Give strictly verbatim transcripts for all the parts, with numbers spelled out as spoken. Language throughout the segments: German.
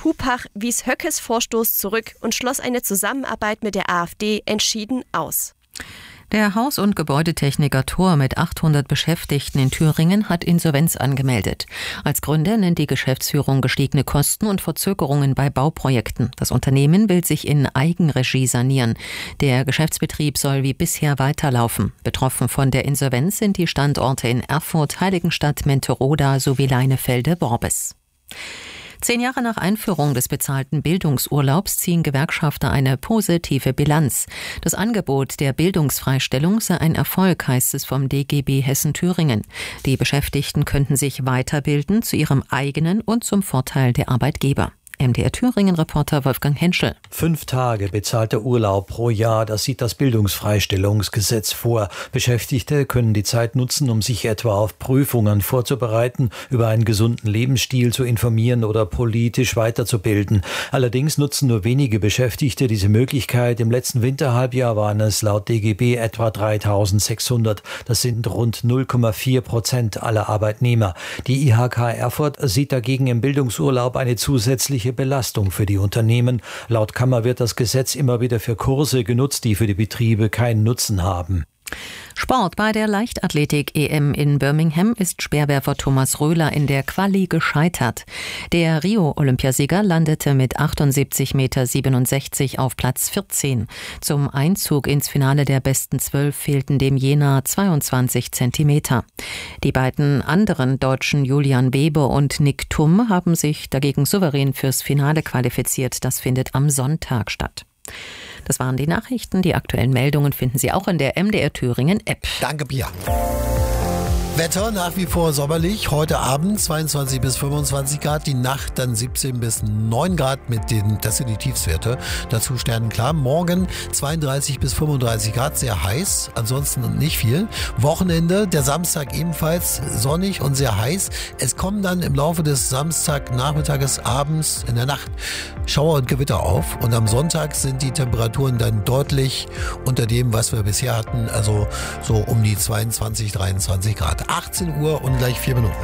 Hupach wies Höckes Vorstoß zurück und schloss eine Zusammenarbeit mit der AfD entschieden aus. Der Haus- und Gebäudetechniker Thor mit achthundert Beschäftigten in Thüringen hat Insolvenz angemeldet. Als Gründe nennt die Geschäftsführung gestiegene Kosten und Verzögerungen bei Bauprojekten. Das Unternehmen will sich in Eigenregie sanieren. Der Geschäftsbetrieb soll wie bisher weiterlaufen. Betroffen von der Insolvenz sind die Standorte in Erfurt, Heiligenstadt, Menteroda sowie Leinefelde-Worbis. Zehn Jahre nach Einführung des bezahlten Bildungsurlaubs ziehen Gewerkschafter eine positive Bilanz. Das Angebot der Bildungsfreistellung sei ein Erfolg, heißt es vom D G B Hessen-Thüringen. Die Beschäftigten könnten sich weiterbilden zu ihrem eigenen und zum Vorteil der Arbeitgeber. M D R Thüringen-Reporter Wolfgang Henschel. Fünf Tage bezahlter Urlaub pro Jahr, das sieht das Bildungsfreistellungsgesetz vor. Beschäftigte können die Zeit nutzen, um sich etwa auf Prüfungen vorzubereiten, über einen gesunden Lebensstil zu informieren oder politisch weiterzubilden. Allerdings nutzen nur wenige Beschäftigte diese Möglichkeit. Im letzten Winterhalbjahr waren es laut D G B etwa dreitausendsechshundert. Das sind rund null Komma vier Prozent aller Arbeitnehmer. Die I H K Erfurt sieht dagegen im Bildungsurlaub eine zusätzliche Belastung für die Unternehmen. Laut Kammer wird das Gesetz immer wieder für Kurse genutzt, die für die Betriebe keinen Nutzen haben. Sport. Bei der Leichtathletik-E M in Birmingham ist Speerwerfer Thomas Röhler in der Quali gescheitert. Der Rio-Olympiasieger landete mit achtundsiebzig Komma siebenundsechzig Meter auf Platz vierzehn. Zum Einzug ins Finale der besten zwölf fehlten dem Jener zweiundzwanzig Zentimeter. Die beiden anderen Deutschen Julian Weber und Nick Thum haben sich dagegen souverän fürs Finale qualifiziert. Das findet am Sonntag statt. Das waren die Nachrichten. Die aktuellen Meldungen finden Sie auch in der M D R Thüringen App. Danke, Pia. Wetter nach wie vor sommerlich. Heute Abend zweiundzwanzig bis fünfundzwanzig Grad, die Nacht dann siebzehn bis neun Grad mit den, das sind die Tiefstwerte. Dazu sternenklar. Morgen zweiunddreißig bis fünfunddreißig Grad, sehr heiß, ansonsten nicht viel. Wochenende, der Samstag ebenfalls sonnig und sehr heiß. Es kommen dann im Laufe des Samstagnachmittages, abends, in der Nacht Schauer und Gewitter auf. Und am Sonntag sind die Temperaturen dann deutlich unter dem, was wir bisher hatten, also so um die zweiundzwanzig, dreiundzwanzig Grad. achtzehn Uhr und gleich vier Minuten.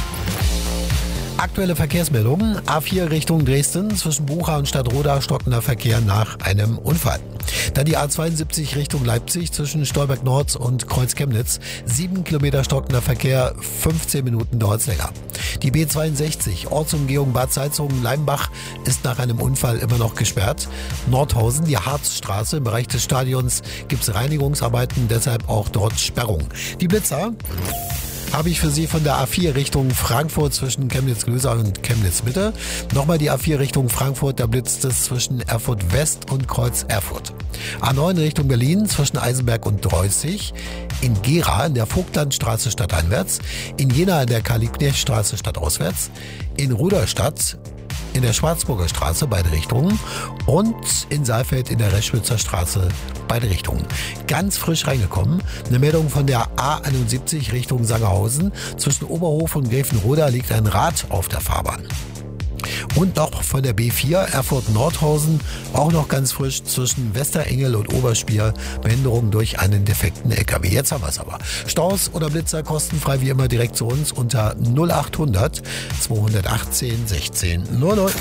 Aktuelle Verkehrsmeldungen. A vier Richtung Dresden, zwischen Bucha und Stadtroda stockender Verkehr nach einem Unfall. Dann die A zweiundsiebzig Richtung Leipzig, zwischen Stolberg Nord und Kreuz Chemnitz. Sieben Kilometer stockender Verkehr, fünfzehn Minuten dauert's länger. Die B zweiundsechzig, Ortsumgehung Bad Salzungen-Leimbach, ist nach einem Unfall immer noch gesperrt. Nordhausen, die Harzstraße, im Bereich des Stadions gibt's Reinigungsarbeiten, deshalb auch dort Sperrung. Die Blitzer habe ich für Sie von der A vier Richtung Frankfurt zwischen Chemnitz-Glösau und Chemnitz-Mitte. Nochmal die A vier Richtung Frankfurt, da blitzt es zwischen Erfurt West und Kreuz Erfurt. A neun Richtung Berlin zwischen Eisenberg und Dreußig. In Gera in der Vogtlandstraße stadteinwärts. In Jena in der Karl-Liebknecht-Straße stadtauswärts. In Rudolstadt in der Schwarzburger Straße, beide Richtungen, und in Saalfeld in der Reschwitzer Straße, beide Richtungen. Ganz frisch reingekommen, eine Meldung von der A einundsiebzig Richtung Sangerhausen. Zwischen Oberhof und Gräfenroda liegt ein Rad auf der Fahrbahn. Und noch von der B vier Erfurt-Nordhausen, auch noch ganz frisch, zwischen Westerengel und Oberspier, Behinderung durch einen defekten L K W. Jetzt haben wir es aber. Staus oder Blitzer kostenfrei wie immer direkt zu uns unter null achthundert zweihundertachtzehn sechzehn null null.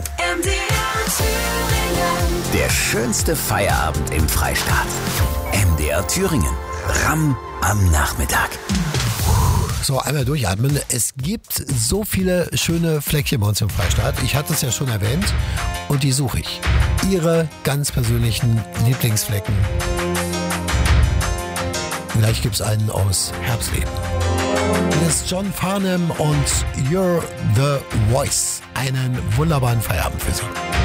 Der schönste Feierabend im Freistaat. M D R Thüringen. Ramm am Nachmittag. So, einmal durchatmen. Es gibt so viele schöne Fleckchen bei uns im Freistaat. Ich hatte es ja schon erwähnt und die suche ich. Ihre ganz persönlichen Lieblingsflecken. Gleich gibt es einen aus Herbstleben. Hier ist John Farnham und You're the Voice. Einen wunderbaren Feierabend für Sie.